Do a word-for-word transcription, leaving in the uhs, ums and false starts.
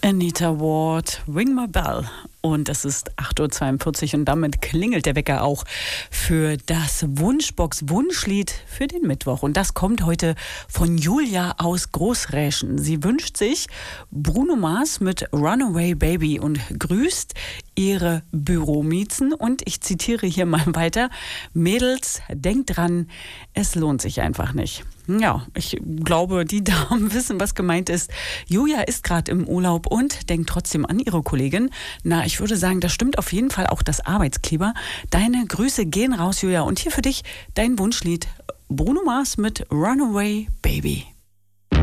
Anita Ward, Ring My Bell. Und es ist acht Uhr zweiundvierzig und damit klingelt der Wecker auch für das Wunschbox-Wunschlied für den Mittwoch. Und das kommt heute von Julia aus Großräschen. Sie wünscht sich Bruno Mars mit Runaway Baby und grüßt ihre Büromiezen. Und ich zitiere hier mal weiter: Mädels, denkt dran, es lohnt sich einfach nicht. Ja, ich glaube, die Damen wissen, was gemeint ist. Julia ist gerade im Urlaub und denkt trotzdem an ihre Kollegin. Na, ich würde sagen, das stimmt auf jeden Fall auch das Arbeitsklima. Deine Grüße gehen raus, Julia. Und hier für dich dein Wunschlied: Bruno Mars mit Runaway Baby.